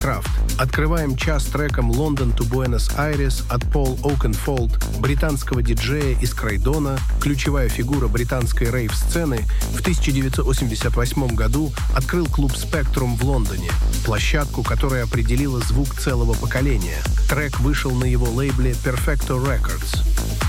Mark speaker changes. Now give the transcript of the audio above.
Speaker 1: Крафт. Открываем час треком «London to Buenos Aires» от Пол Окенфолд, британского диджея из Кройдона, ключевая фигура британской рейв-сцены, в 1988 году открыл клуб Spectrum в Лондоне, площадку, которая определила звук целого поколения. Трек вышел на его лейбле Perfecto Records.